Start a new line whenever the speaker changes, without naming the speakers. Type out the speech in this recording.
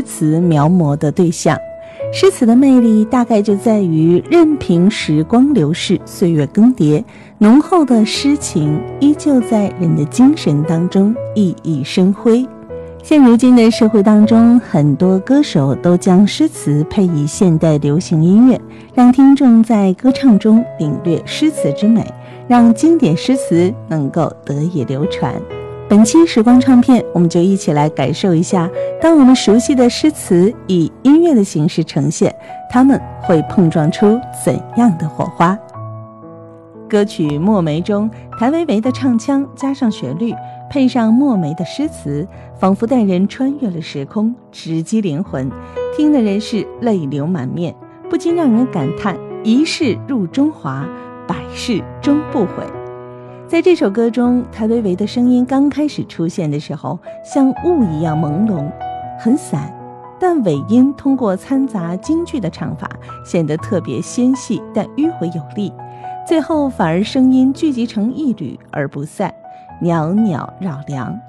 词描摹的对象。诗词的魅力大概就在于任凭时光流逝，岁月更迭，浓厚的诗情依旧在人的精神当中熠熠生辉。现如今的社会当中，很多歌手都将诗词配以现代流行音乐，让听众在歌唱中领略诗词之美，让经典诗词能够得以流传。本期时光唱片，我们就一起来感受一下，当我们熟悉的诗词以音乐的形式呈现，它们会碰撞出怎样的火花。歌曲《墨梅》中，谭维维的唱腔加上旋律，配上墨梅的诗词，仿佛带人穿越了时空，直击灵魂，听的人是泪流满面，不禁让人感叹一世入中华，百世终不悔。在这首歌中，谭维维的声音刚开始出现的时候，像雾一样朦胧，很散，但尾音通过掺杂京剧的唱法，显得特别纤细但迂回有力，最后反而声音聚集成一缕而不散，袅袅绕梁，